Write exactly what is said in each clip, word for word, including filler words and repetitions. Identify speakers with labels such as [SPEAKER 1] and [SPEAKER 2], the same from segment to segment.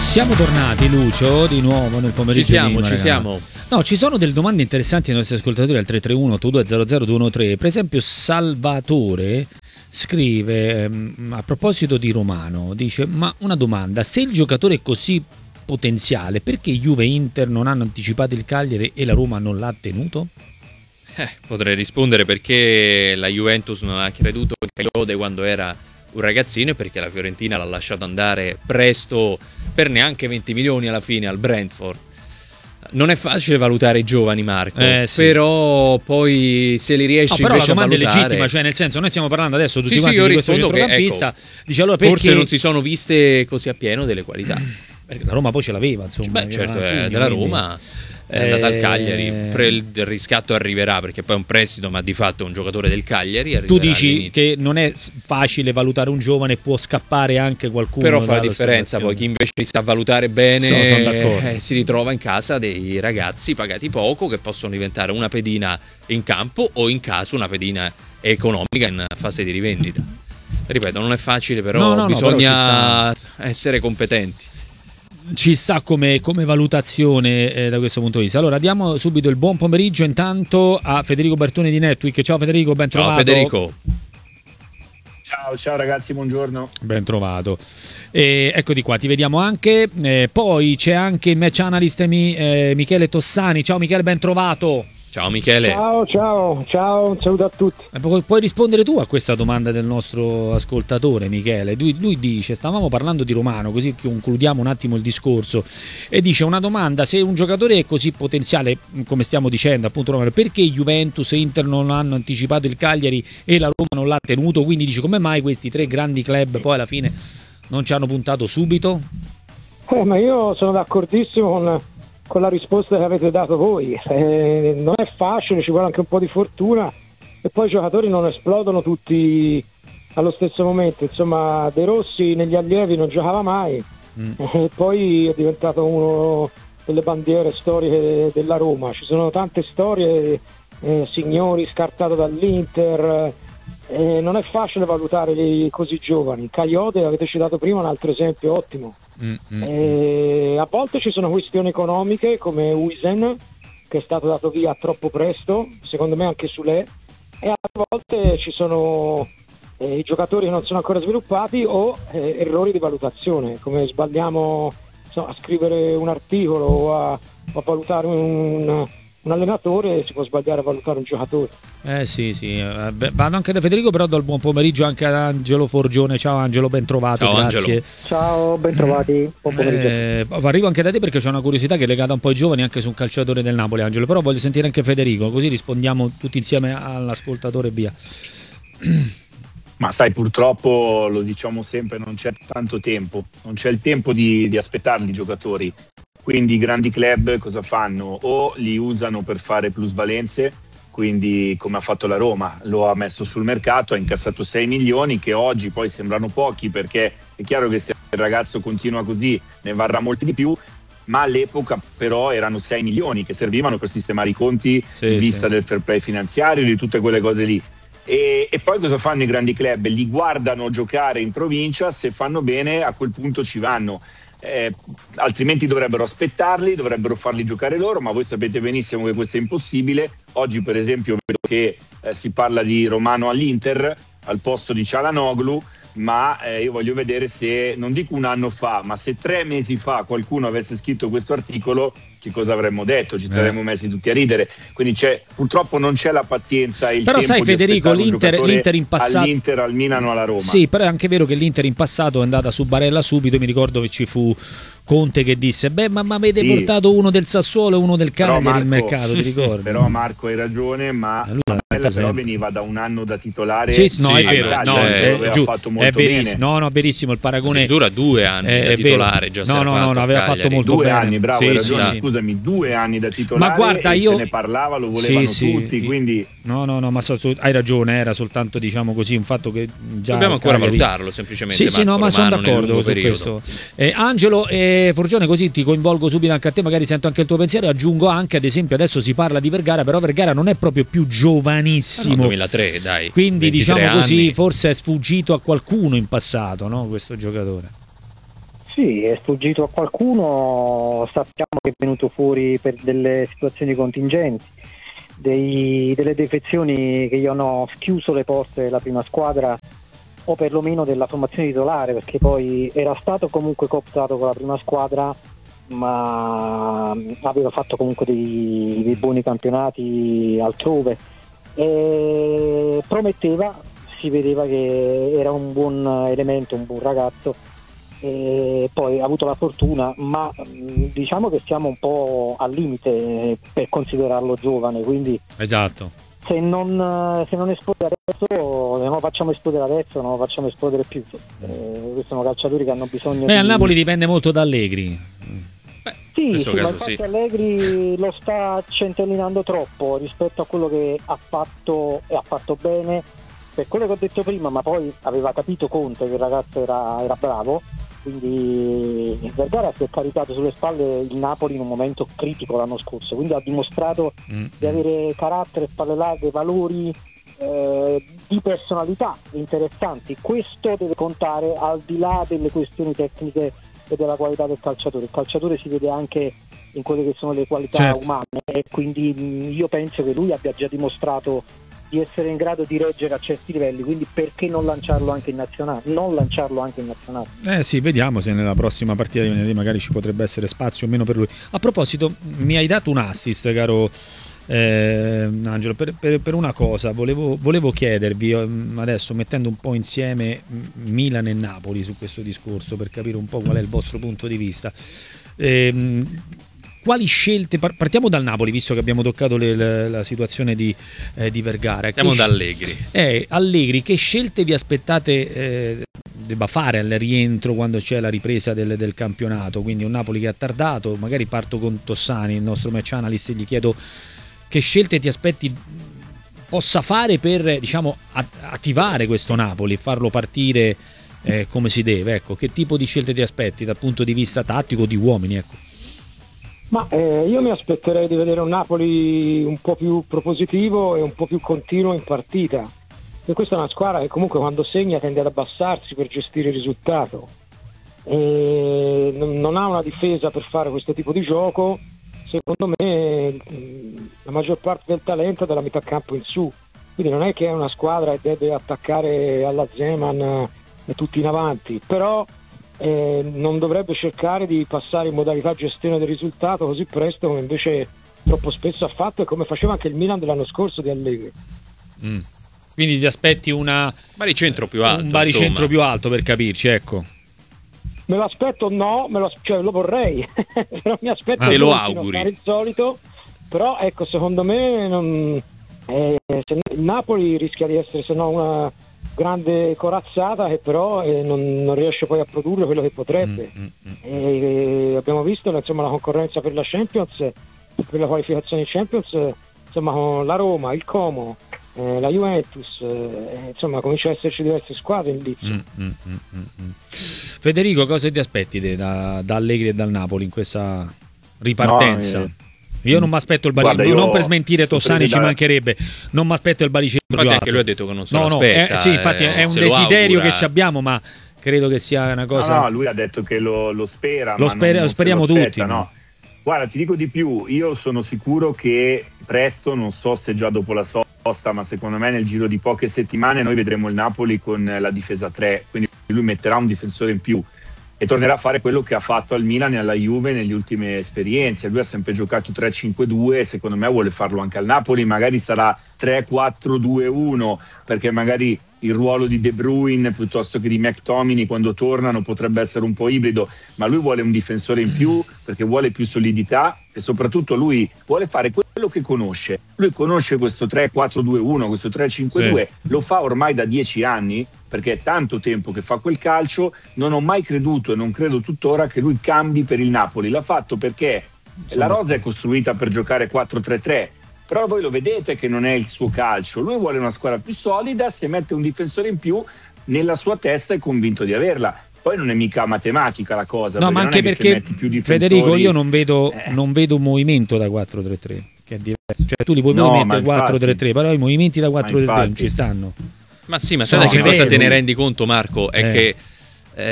[SPEAKER 1] Siamo tornati, Lucio, di nuovo nel pomeriggio.
[SPEAKER 2] Ci siamo,
[SPEAKER 1] di
[SPEAKER 2] ci siamo.
[SPEAKER 1] No, ci sono delle domande interessanti ai nostri ascoltatori al tre tre uno otto due zero zero due uno tre. Per esempio Salvatore scrive ehm, a proposito di Romano, dice: ma una domanda, se il giocatore è così potenziale, perché Juve e Inter non hanno anticipato il Cagliari e la Roma non l'ha tenuto?
[SPEAKER 2] Eh, potrei rispondere perché la Juventus non ha creduto in Cagliode quando era un ragazzino e perché la Fiorentina l'ha lasciato andare presto per neanche venti milioni alla fine al Brentford. Non è facile valutare i giovani, Marco,
[SPEAKER 1] eh, sì.
[SPEAKER 2] però poi se li riesci
[SPEAKER 1] no, però
[SPEAKER 2] invece
[SPEAKER 1] la domanda
[SPEAKER 2] a valutare...
[SPEAKER 1] è legittima, cioè nel senso noi stiamo parlando adesso tutti
[SPEAKER 2] sì,
[SPEAKER 1] quanti
[SPEAKER 2] sì, io
[SPEAKER 1] di questo
[SPEAKER 2] rispondo che,
[SPEAKER 1] centrocampista,
[SPEAKER 2] ecco,
[SPEAKER 1] dice allora perché...
[SPEAKER 2] forse non si sono viste così a pieno delle qualità.
[SPEAKER 1] Perché la Roma poi ce l'aveva, insomma.
[SPEAKER 2] Beh, certo,
[SPEAKER 1] quindi,
[SPEAKER 2] è della Roma... è andata al Cagliari,
[SPEAKER 1] Eh,
[SPEAKER 2] il riscatto arriverà perché poi è un prestito, ma di fatto è un giocatore del Cagliari.
[SPEAKER 1] Tu dici
[SPEAKER 2] all'inizio.
[SPEAKER 1] che non è facile valutare un giovane, può scappare anche qualcuno.
[SPEAKER 2] Però fa la differenza poi chi invece li sa valutare bene,
[SPEAKER 1] sono, sono d'accordo.
[SPEAKER 2] Eh, si ritrova in casa dei ragazzi pagati poco che possono diventare una pedina in campo o in caso una pedina economica in fase di rivendita. Ripeto, non è facile, però
[SPEAKER 1] no, no,
[SPEAKER 2] bisogna
[SPEAKER 1] no,
[SPEAKER 2] però essere competenti.
[SPEAKER 1] Ci sta come, come valutazione eh, da questo punto di vista. Allora diamo subito il buon pomeriggio intanto a Federico Bertoni di Netweek. Ciao Federico, ben trovato.
[SPEAKER 2] Ciao Federico.
[SPEAKER 3] Ciao, ciao ragazzi, buongiorno.
[SPEAKER 1] Ben trovato. E eccoti qua, ti vediamo anche. Eh, poi c'è anche il match analyst mi, eh, Michele Tossani. Ciao Michele, ben trovato.
[SPEAKER 2] Ciao Michele.
[SPEAKER 4] Ciao, ciao, ciao, un saluto a tutti.
[SPEAKER 1] Eh, pu- puoi rispondere tu a questa domanda del nostro ascoltatore Michele. Lui, lui dice, stavamo parlando di Romano, così concludiamo un attimo il discorso, e dice una domanda: se un giocatore è così potenziale come stiamo dicendo appunto Romano, perché Juventus e Inter non hanno anticipato il Cagliari e la Roma non l'ha tenuto? Quindi dice, come mai questi tre grandi club poi alla fine non ci hanno puntato subito?
[SPEAKER 4] Eh, ma io sono d'accordissimo con, con la risposta che avete dato voi. Eh, non è facile, ci vuole anche un po' di fortuna e poi i giocatori non esplodono tutti allo stesso momento. Insomma, De Rossi negli allievi non giocava mai mm. e poi è diventato uno delle bandiere storiche della Roma. Ci sono tante storie, eh, Signori scartato dall'Inter. Eh, non è facile valutare i così giovani. Cagliode, avete citato prima, un altro esempio ottimo. Mm, mm, eh, a volte ci sono questioni economiche come Huijsen, che è stato dato via troppo presto, secondo me anche Sule, e altre volte ci sono eh, i giocatori che non sono ancora sviluppati o eh, errori di valutazione, come sbagliamo so, a scrivere un articolo o a, o a valutare un, un allenatore, si può sbagliare a valutare un giocatore.
[SPEAKER 1] Eh sì, sì, eh, beh, vado anche da Federico, però do il buon pomeriggio anche ad Angelo Forgione. Ciao Angelo, ben trovato.
[SPEAKER 2] Ciao,
[SPEAKER 1] grazie.
[SPEAKER 2] Angelo.
[SPEAKER 4] Ciao, ben trovati. Buon pomeriggio.
[SPEAKER 1] Eh, arrivo anche da te perché c'è una curiosità che è legata un po' ai giovani, anche su un calciatore del Napoli, Angelo, però voglio sentire anche Federico, così rispondiamo tutti insieme all'ascoltatore, via.
[SPEAKER 3] Ma sai, purtroppo lo diciamo sempre, non c'è tanto tempo, non c'è il tempo di, di aspettarli i giocatori. Quindi i grandi club cosa fanno? O li usano per fare plusvalenze, quindi come ha fatto la Roma, lo ha messo sul mercato, ha incassato sei milioni che oggi poi sembrano pochi, perché è chiaro che se il ragazzo continua così ne varrà molti di più, ma all'epoca però erano sei milioni che servivano per sistemare i conti
[SPEAKER 1] sì,
[SPEAKER 3] in vista
[SPEAKER 1] sì.
[SPEAKER 3] del fair play finanziario, di tutte quelle cose lì. E, e poi cosa fanno i grandi club? Li guardano giocare in provincia, se fanno bene a quel punto ci vanno. Eh, altrimenti dovrebbero aspettarli, dovrebbero farli giocare loro, ma voi sapete benissimo che questo è impossibile. Oggi per esempio vedo che eh, si parla di Romano all'Inter al posto di Çalhanoğlu, ma eh, io voglio vedere se, non dico un anno fa, ma se tre mesi fa qualcuno avesse scritto questo articolo, che cosa avremmo detto? Ci saremmo messi tutti a ridere. Quindi c'è, purtroppo non c'è la pazienza e il
[SPEAKER 1] però
[SPEAKER 3] tempo
[SPEAKER 1] sai
[SPEAKER 3] di
[SPEAKER 1] Federico, l'Inter, l'Inter in passato
[SPEAKER 3] all'Inter, al Milano, alla Roma.
[SPEAKER 1] Sì, però è anche vero che l'Inter in passato è andata su Barella subito. Mi ricordo che ci fu Conte che disse: beh, ma, ma avete sì. portato uno del Sassuolo e uno del Cagliari in mercato, ti ricordi?
[SPEAKER 3] Però Marco hai ragione, ma Barella però veniva da un anno da titolare.
[SPEAKER 1] Sì, no,
[SPEAKER 3] sì,
[SPEAKER 1] è vero,
[SPEAKER 3] Italia,
[SPEAKER 1] no,
[SPEAKER 3] eh,
[SPEAKER 1] è, giù,
[SPEAKER 3] fatto molto
[SPEAKER 1] è verissimo.
[SPEAKER 3] bene.
[SPEAKER 1] No, no, verissimo, il paragone
[SPEAKER 2] dura due anni
[SPEAKER 1] è,
[SPEAKER 2] da
[SPEAKER 1] è
[SPEAKER 2] titolare, già
[SPEAKER 1] no, no, no, no, aveva fatto molto
[SPEAKER 3] due
[SPEAKER 1] bene.
[SPEAKER 3] anni, bravo,
[SPEAKER 1] sì,
[SPEAKER 3] hai ragione,
[SPEAKER 1] sì,
[SPEAKER 3] scusami, due anni da titolare.
[SPEAKER 1] Ma guarda,
[SPEAKER 3] e
[SPEAKER 1] io
[SPEAKER 3] se ne parlava, lo volevano
[SPEAKER 1] sì,
[SPEAKER 3] tutti,
[SPEAKER 1] sì.
[SPEAKER 3] quindi
[SPEAKER 1] no, no, no, ma so, so, hai ragione, era soltanto diciamo così un fatto che già
[SPEAKER 2] dobbiamo ancora
[SPEAKER 1] Cagliari...
[SPEAKER 2] valutarlo semplicemente.
[SPEAKER 1] Sì, sì, no, ma sono d'accordo su questo. Eh, Angelo e Forgione, così ti coinvolgo subito anche a te, magari sento anche il tuo pensiero e aggiungo anche, ad esempio, adesso si parla di Vergara, però Vergara non è proprio più giovanissimo.
[SPEAKER 2] No, duemilatré, dai.
[SPEAKER 1] Quindi diciamo
[SPEAKER 2] anni.
[SPEAKER 1] così, forse è sfuggito a qualcuno in passato, no, questo giocatore.
[SPEAKER 5] sì, è sfuggito a qualcuno, sappiamo che è venuto fuori per delle situazioni contingenti, dei, delle defezioni che gli hanno schiuso le porte della prima squadra o perlomeno della formazione titolare, perché poi era stato comunque cooptato con la prima squadra, ma aveva fatto comunque dei, dei buoni campionati altrove e prometteva, si vedeva che era un buon elemento, un buon ragazzo, e poi ha avuto la fortuna, ma diciamo che siamo un po' al limite per considerarlo giovane, quindi
[SPEAKER 1] esatto.
[SPEAKER 5] Se non, se non esplode adesso, se non lo facciamo esplodere adesso, non lo facciamo esplodere più. Eh, questi sono calciatori che hanno bisogno.
[SPEAKER 1] Beh,
[SPEAKER 5] di...
[SPEAKER 1] al Napoli dipende molto da Allegri.
[SPEAKER 2] Beh,
[SPEAKER 5] sì, sì,
[SPEAKER 2] caso,
[SPEAKER 5] ma infatti
[SPEAKER 2] sì.
[SPEAKER 5] Allegri lo sta centellinando troppo rispetto a quello che ha fatto e ha fatto bene, per quello che ho detto prima, ma poi aveva capito Conte che il ragazzo era, era bravo, quindi Vergara si è caricato sulle spalle il Napoli in un momento critico l'anno scorso, quindi ha dimostrato
[SPEAKER 1] Mm.
[SPEAKER 5] di avere carattere, spalle larghe, valori eh, di personalità interessanti. Questo deve contare al di là delle questioni tecniche e della qualità del calciatore. Il calciatore si vede anche in quelle che sono le qualità
[SPEAKER 1] Certo.
[SPEAKER 5] umane, e quindi mh, io penso che lui abbia già dimostrato di essere in grado di reggere a certi livelli, quindi perché non lanciarlo anche in nazionale? Non lanciarlo anche in nazionale.
[SPEAKER 1] Eh sì, vediamo se nella prossima partita di venerdì magari ci potrebbe essere spazio o meno per lui. A proposito, mi hai dato un assist, caro eh, Angelo, per, per, per una cosa, volevo, volevo chiedervi, eh, adesso mettendo un po' insieme Milan e Napoli su questo discorso, per capire un po' qual è il vostro punto di vista. Ehm, Quali scelte, partiamo dal Napoli, visto che abbiamo toccato le, le, la situazione di, eh, di Vergara.
[SPEAKER 2] Andiamo
[SPEAKER 1] che
[SPEAKER 2] da Allegri.
[SPEAKER 1] Eh, Allegri, che scelte vi aspettate eh, debba fare al rientro quando c'è la ripresa del, del campionato? Quindi un Napoli che ha tardato, magari parto con Tossani, il nostro match analyst, e gli chiedo che scelte ti aspetti possa fare per, diciamo, attivare questo Napoli, farlo partire eh, come si deve. Ecco, che tipo di scelte ti aspetti dal punto di vista tattico, di uomini, ecco.
[SPEAKER 4] Ma eh, io mi aspetterei di vedere un Napoli un po' più propositivo e un po' più continuo in partita. E questa è una squadra che comunque quando segna tende ad abbassarsi per gestire il risultato. E non ha una difesa per fare questo tipo di gioco. Secondo me la maggior parte del talento è dalla metà campo in su. Quindi non è che è una squadra che deve attaccare alla Zeman e tutti in avanti, però Eh, non dovrebbe cercare di passare in modalità gestione del risultato così presto come invece troppo spesso ha fatto e come faceva anche il Milan dell'anno scorso di Allegri.
[SPEAKER 1] Mm. Quindi ti aspetti una
[SPEAKER 2] baricentro più alto,
[SPEAKER 1] un baricentro
[SPEAKER 2] insomma.
[SPEAKER 1] più alto, per capirci, ecco.
[SPEAKER 4] Me lo aspetto, no, me lo, cioè, lo vorrei, però mi aspetto
[SPEAKER 2] ah,
[SPEAKER 4] che
[SPEAKER 2] lo
[SPEAKER 4] non
[SPEAKER 2] auguri.
[SPEAKER 4] fare il solito, però ecco, secondo me non, eh, se il Napoli rischia di essere se no una grande corazzata che però eh, non, non riesce poi a produrre quello che potrebbe.
[SPEAKER 1] Mm, mm, mm.
[SPEAKER 4] E, abbiamo visto insomma la concorrenza per la Champions, per la qualificazione in Champions, insomma con la Roma, il Como, eh, la Juventus, eh, insomma comincia a esserci diverse squadre in lizzo.
[SPEAKER 1] Mm, mm, mm, mm. Federico, cosa ti aspetti te, da, da Allegri e dal Napoli in questa ripartenza?
[SPEAKER 3] No, eh,
[SPEAKER 1] io non mi aspetto il baricentro, non per smentire Tossani, ci da... mancherebbe, non mi aspetto il baricentro più alto.
[SPEAKER 2] Anche lui ha detto che non se
[SPEAKER 1] no,
[SPEAKER 2] lo
[SPEAKER 1] no,
[SPEAKER 2] aspetta.
[SPEAKER 1] Eh, sì, infatti
[SPEAKER 2] eh,
[SPEAKER 1] è un desiderio che ci abbiamo, ma credo che sia una cosa.
[SPEAKER 3] No, no, lui ha detto che lo, lo spera.
[SPEAKER 1] Lo,
[SPEAKER 3] ma
[SPEAKER 1] spera,
[SPEAKER 3] non,
[SPEAKER 1] lo
[SPEAKER 3] non
[SPEAKER 1] speriamo
[SPEAKER 3] lo aspetta,
[SPEAKER 1] tutti.
[SPEAKER 3] No. Guarda, ti dico di più, io sono sicuro che presto, non so se già dopo la sosta, ma secondo me nel giro di poche settimane noi vedremo il Napoli con la difesa tre, quindi lui metterà un difensore in più e tornerà a fare quello che ha fatto al Milan e alla Juve nelle ultime esperienze. Lui ha sempre giocato tre cinque due e secondo me vuole farlo anche al Napoli, magari sarà tre quattro due uno, perché magari il ruolo di De Bruyne piuttosto che di McTominay quando tornano potrebbe essere un po' ibrido, ma lui vuole un difensore in più perché vuole più solidità e soprattutto lui vuole fare quello che conosce. Lui conosce questo tre quattro due uno, questo tre cinque due, sì. Lo fa ormai da dieci anni perché è tanto tempo che fa quel calcio. Non ho mai creduto e non credo tuttora che lui cambi per il Napoli. L'ha fatto perché sì. La rosa è costruita per giocare quattro tre tre, però voi lo vedete che non è il suo calcio. Lui vuole una squadra più solida, se mette un difensore in più nella sua testa è convinto di averla. Poi non è mica matematica la cosa,
[SPEAKER 1] no, ma anche perché
[SPEAKER 3] più
[SPEAKER 1] Federico io non vedo, eh. non vedo un movimento da quattro tre tre che è diverso, cioè tu li puoi no, mettere quattro tre tre, però i movimenti da quattro tre tre non ci stanno.
[SPEAKER 2] Ma sì, ma sai no, da che cosa te ne rendi conto, Marco? È eh. che eh,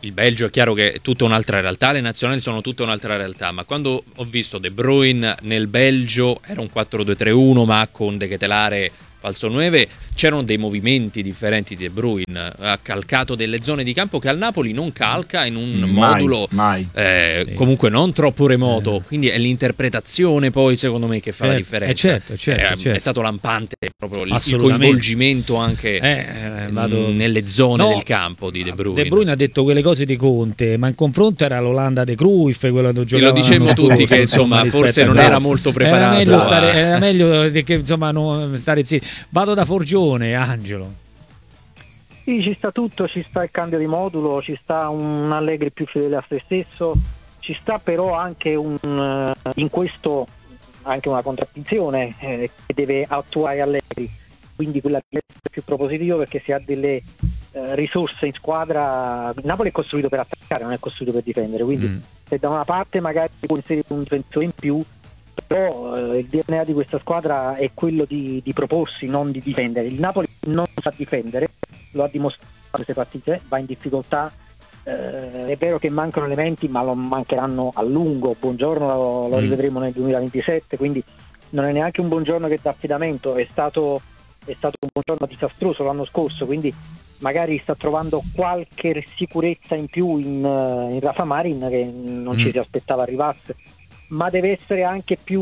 [SPEAKER 2] il Belgio è chiaro che è tutta un'altra realtà, le nazionali sono tutta un'altra realtà, ma quando ho visto De Bruyne nel Belgio era un quattro due tre uno ma con De Ketelaere falso nove, c'erano dei movimenti differenti di De Bruyne, ha calcato delle zone di campo che al Napoli non calca in un
[SPEAKER 3] mai,
[SPEAKER 2] modulo
[SPEAKER 3] mai.
[SPEAKER 2] Eh,
[SPEAKER 1] Sì.
[SPEAKER 2] comunque non troppo remoto,
[SPEAKER 1] Eh.
[SPEAKER 2] quindi è l'interpretazione poi secondo me che fa
[SPEAKER 1] Certo,
[SPEAKER 2] la differenza.
[SPEAKER 1] eh, certo, certo,
[SPEAKER 2] Eh,
[SPEAKER 1] certo.
[SPEAKER 2] È stato lampante proprio il- il
[SPEAKER 1] Assolutamente.
[SPEAKER 2] coinvolgimento anche
[SPEAKER 1] Eh, eh, vado-
[SPEAKER 2] nelle zone
[SPEAKER 1] No,
[SPEAKER 2] del campo di De Bruyne.
[SPEAKER 1] De Bruyne ha detto quelle cose di Conte, ma in confronto era l'Olanda de Cruyff, quello che
[SPEAKER 2] Sì, lo
[SPEAKER 1] giocava
[SPEAKER 2] dicemmo
[SPEAKER 1] l'anno
[SPEAKER 2] tutti
[SPEAKER 1] scorso,
[SPEAKER 2] che insomma
[SPEAKER 1] rispetto
[SPEAKER 2] forse
[SPEAKER 1] a-
[SPEAKER 2] non era molto preparato.
[SPEAKER 1] Era meglio
[SPEAKER 2] a-
[SPEAKER 1] stare, era meglio che insomma non stare zitti. Vado da Forgione, Angelo.
[SPEAKER 5] Sì, ci sta tutto, ci sta il cambio di modulo, ci sta un Allegri più fedele a se stesso, ci sta però anche un eh, in questo anche una contraddizione eh, che deve attuare Allegri, quindi quella che è più propositivo perché si ha delle eh, risorse in squadra. Il Napoli è costruito per attaccare, non è costruito per difendere, quindi
[SPEAKER 1] Mm.
[SPEAKER 5] se da una parte magari può inserire un difensore in più, però eh, il D N A di questa squadra è quello di, di proporsi, non di difendere. Il Napoli non sa difendere, lo ha dimostrato in queste partite, va in difficoltà, eh, è vero che mancano elementi ma lo mancheranno a lungo. Buongiorno lo, lo
[SPEAKER 1] Mm.
[SPEAKER 5] rivedremo nel duemilaventisette, quindi non è neanche un buongiorno che dà affidamento, è stato, è stato un buongiorno disastroso l'anno scorso, quindi magari sta trovando qualche sicurezza in più in, eh, in Rafa Marin che non
[SPEAKER 1] Mm.
[SPEAKER 5] ci si aspettava arrivasse, ma deve essere anche più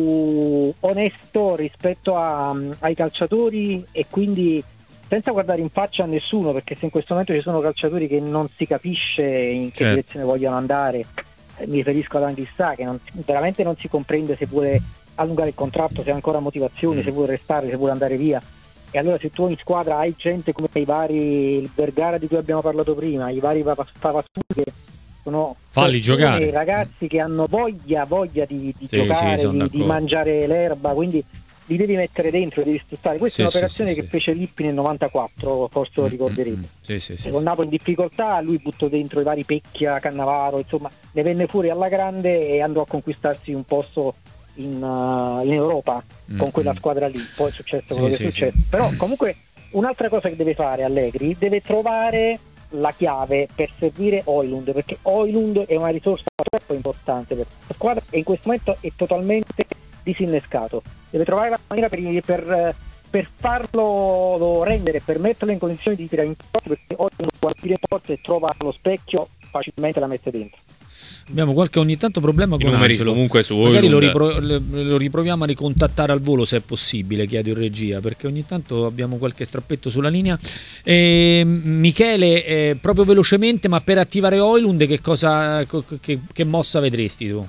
[SPEAKER 5] onesto rispetto a, ai calciatori e quindi senza guardare in faccia a nessuno, perché se in questo momento ci sono calciatori che non si capisce in che
[SPEAKER 1] Certo.
[SPEAKER 5] direzione vogliono andare, eh, mi riferisco ad Anghissà che non, veramente non si comprende se vuole allungare il contratto, se ha ancora motivazioni, se vuole restare, se vuole andare via. E allora se tu in squadra hai gente come i vari il Vergara di cui abbiamo parlato prima, i vari Pavazzuri che sono
[SPEAKER 1] Falli giocare.
[SPEAKER 5] ragazzi che hanno voglia voglia di, di
[SPEAKER 1] Sì,
[SPEAKER 5] giocare,
[SPEAKER 1] sì, sono
[SPEAKER 5] di, di
[SPEAKER 1] d'accordo.
[SPEAKER 5] mangiare l'erba, quindi li devi mettere dentro, li devi sfruttare. Questa
[SPEAKER 1] Sì,
[SPEAKER 5] è un'operazione
[SPEAKER 1] sì, sì,
[SPEAKER 5] che
[SPEAKER 1] sì.
[SPEAKER 5] fece Lippi nel novantaquattro, forse lo ricorderete.
[SPEAKER 1] Mm, mm, sì, sì, sì,
[SPEAKER 5] Con
[SPEAKER 1] sì.
[SPEAKER 5] Napoli in difficoltà, lui buttò dentro i vari Pecchia, Cannavaro, insomma ne venne fuori alla grande e andò a conquistarsi un posto in, uh, in Europa
[SPEAKER 1] Mm,
[SPEAKER 5] con quella
[SPEAKER 1] mm.
[SPEAKER 5] squadra lì. Poi è successo
[SPEAKER 1] Sì,
[SPEAKER 5] quello che
[SPEAKER 1] sì,
[SPEAKER 5] è successo,
[SPEAKER 1] sì.
[SPEAKER 5] però comunque un'altra cosa che deve fare Allegri, deve trovare la chiave per servire Højlund, perché Højlund è una risorsa troppo importante per la squadra e in questo momento è totalmente disinnescato. Deve trovare la maniera per, per, per farlo rendere, per metterlo in condizioni di tirare in porta, perché Højlund quando tira in porta e trova lo specchio facilmente la mette dentro.
[SPEAKER 1] Abbiamo qualche ogni tanto problema
[SPEAKER 2] I
[SPEAKER 1] con
[SPEAKER 2] numeri
[SPEAKER 1] Angelo.
[SPEAKER 2] comunque su
[SPEAKER 1] Magari lo,
[SPEAKER 2] Højlund.
[SPEAKER 1] ripro- le- lo riproviamo a ricontattare al volo se è possibile, chiedo in regia, perché ogni tanto abbiamo qualche strappetto sulla linea. E, Michele, eh, proprio velocemente, ma per attivare Højlund che cosa co- che, che mossa vedresti tu?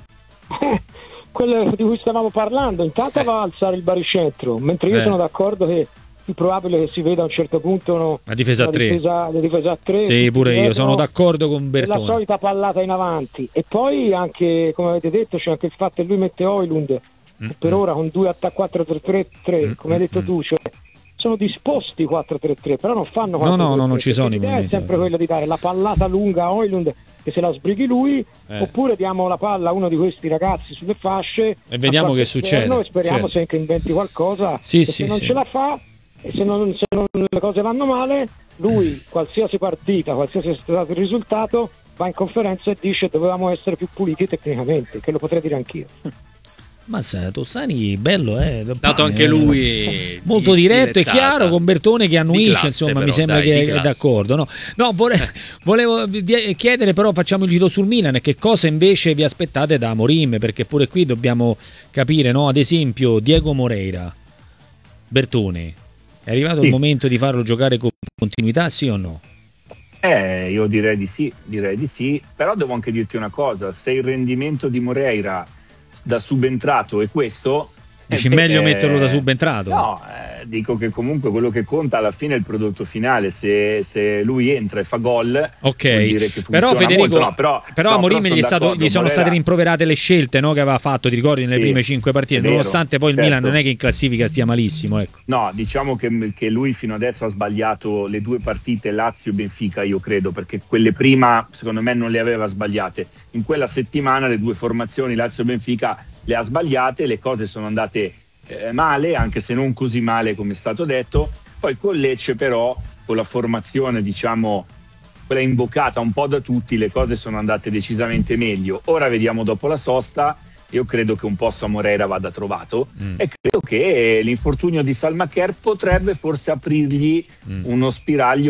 [SPEAKER 4] Quello di cui stavamo parlando, intanto
[SPEAKER 1] Eh.
[SPEAKER 4] va a alzare il baricentro, mentre io
[SPEAKER 1] Eh.
[SPEAKER 4] sono d'accordo che è più probabile che si veda a un certo punto uno,
[SPEAKER 1] La difesa a
[SPEAKER 4] una
[SPEAKER 1] tre.
[SPEAKER 4] difesa, una difesa a tre.
[SPEAKER 1] Sì, pure io sono d'accordo con
[SPEAKER 4] La
[SPEAKER 1] Bertone.
[SPEAKER 4] solita pallata in avanti e poi anche, come avete detto, c'è anche il fatto che lui mette Højlund
[SPEAKER 1] Mm,
[SPEAKER 4] per
[SPEAKER 1] mm.
[SPEAKER 4] ora con due attacchi quattro tre tre tre,
[SPEAKER 1] Mm,
[SPEAKER 4] come hai
[SPEAKER 1] mm,
[SPEAKER 4] detto
[SPEAKER 1] mm.
[SPEAKER 4] tu, cioè sono disposti quattro tre tre, però non fanno
[SPEAKER 1] No, no, no, non
[SPEAKER 4] quattro tre tre,
[SPEAKER 1] ci sono i
[SPEAKER 4] l'idea è
[SPEAKER 1] movimenti.
[SPEAKER 4] sempre quella di dare la pallata lunga a Højlund che se la sbrighi lui,
[SPEAKER 1] Eh.
[SPEAKER 4] oppure diamo la palla a uno di questi ragazzi sulle fasce
[SPEAKER 1] E vediamo
[SPEAKER 4] a qualche
[SPEAKER 1] che succede.
[SPEAKER 4] esterno, e speriamo
[SPEAKER 1] Certo.
[SPEAKER 4] se che inventi qualcosa.
[SPEAKER 1] Sì,
[SPEAKER 4] E
[SPEAKER 1] sì,
[SPEAKER 4] se non
[SPEAKER 1] sì.
[SPEAKER 4] ce la fa e se, non, se non- le cose vanno male, lui qualsiasi partita, qualsiasi sia stato il risultato, va in conferenza e dice dovevamo essere più puliti tecnicamente, che lo potrei dire anch'io.
[SPEAKER 1] Ma sai, Tossani bello, eh.
[SPEAKER 2] Dato anche lui
[SPEAKER 1] molto
[SPEAKER 2] di
[SPEAKER 1] diretto e
[SPEAKER 2] stilettata.
[SPEAKER 1] chiaro, con Bertone che annuisce,
[SPEAKER 2] classe,
[SPEAKER 1] insomma,
[SPEAKER 2] però,
[SPEAKER 1] mi sembra
[SPEAKER 2] dai, di
[SPEAKER 1] che è
[SPEAKER 2] classe.
[SPEAKER 1] d'accordo. No, no vole- volevo di- chiedere, però, facciamo il giro sul Milan, che cosa invece vi aspettate da Amorim? Perché pure qui dobbiamo capire, no? Ad esempio, Diego Moreira, Bertone, è arrivato
[SPEAKER 3] Sì.
[SPEAKER 1] il momento di farlo giocare con continuità, sì o no?
[SPEAKER 3] Eh, io direi di sì, direi di sì, però devo anche dirti una cosa, se il rendimento di Moreira da subentrato è questo...
[SPEAKER 1] Dici
[SPEAKER 3] eh,
[SPEAKER 1] meglio
[SPEAKER 3] eh,
[SPEAKER 1] metterlo da subentrato?
[SPEAKER 3] No, eh, dico che comunque quello che conta alla fine è il prodotto finale, se, se lui entra e fa gol,
[SPEAKER 1] Ok,
[SPEAKER 3] vuol dire che
[SPEAKER 1] però
[SPEAKER 3] funziona
[SPEAKER 1] Federico,
[SPEAKER 3] molto. No, però,
[SPEAKER 1] però
[SPEAKER 3] no,
[SPEAKER 1] a Amorim
[SPEAKER 3] però
[SPEAKER 1] gli, è
[SPEAKER 3] sono
[SPEAKER 1] stato-
[SPEAKER 3] d'accordo,
[SPEAKER 1] gli sono
[SPEAKER 3] Moreira-
[SPEAKER 1] state rimproverate le scelte, no, che aveva fatto, ti ricordi, nelle
[SPEAKER 3] Sì,
[SPEAKER 1] prime cinque partite,
[SPEAKER 3] è vero,
[SPEAKER 1] nonostante poi il
[SPEAKER 3] certo.
[SPEAKER 1] Milan non è che in classifica stia malissimo, ecco.
[SPEAKER 3] No, diciamo che, che lui fino adesso ha sbagliato le due partite Lazio e Benfica, io credo, perché quelle prima secondo me non le aveva sbagliate. In quella settimana le due formazioni Lazio e Benfica le ha sbagliate, le cose sono andate eh, male, anche se non così male come è stato detto. Poi con Lecce però, con la formazione diciamo quella invocata un po' da tutti, le cose sono andate decisamente meglio. Ora vediamo dopo la sosta, io credo che un posto a Moreira vada trovato mm. e credo che l'infortunio di Salmaker potrebbe forse aprirgli mm. uno spiraglio